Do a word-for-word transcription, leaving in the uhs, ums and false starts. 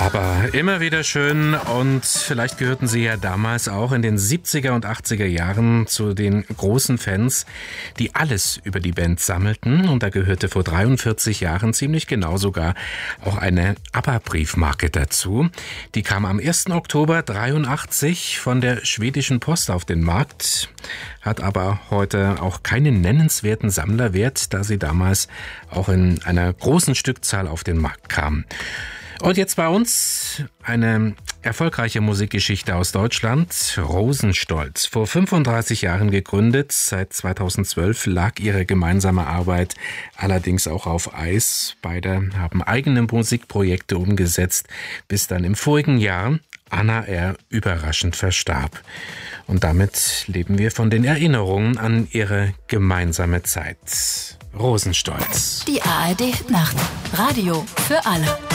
Aber immer wieder schön, und vielleicht gehörten Sie ja damals auch in den siebziger und achtziger Jahren zu den großen Fans, die alles über die Band sammelten, und da gehörte vor dreiundvierzig Jahren ziemlich genau sogar auch eine ABBA-Briefmarke dazu. Die kam am ersten Oktober dreiundachtzig von der schwedischen Post auf den Markt, hat aber heute auch keinen nennenswerten Sammlerwert, da sie damals auch in einer großen Stückzahl auf den Markt kam. Und jetzt bei uns eine erfolgreiche Musikgeschichte aus Deutschland, Rosenstolz. Vor fünfunddreißig Jahren gegründet, seit zweitausendzwölf lag ihre gemeinsame Arbeit allerdings auch auf Eis. Beide haben eigene Musikprojekte umgesetzt, bis dann im vorigen Jahr Anna R. überraschend verstarb. Und damit leben wir von den Erinnerungen an ihre gemeinsame Zeit. Rosenstolz. Die A R D Nacht. Radio für alle.